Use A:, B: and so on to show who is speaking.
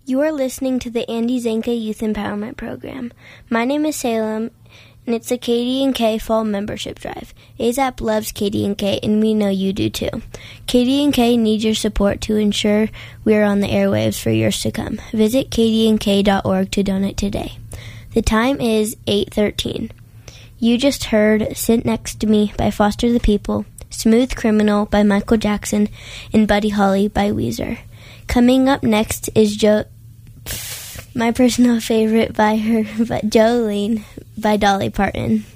A: You are listening to the Andy Zanka Youth Empowerment Program. My name is Salem, and it's a KD&K Fall Membership Drive. AZAP loves KD&K, and we know you do too. KD&K needs your support to ensure we are on the airwaves for years to come. Visit kdnk.org to donate today. The time is 8:13. You just heard Sit Next to Me by Foster the People, Smooth Criminal by Michael Jackson, and Buddy Holly by Weezer. Coming up next is my personal favorite by Jolene by Dolly Parton.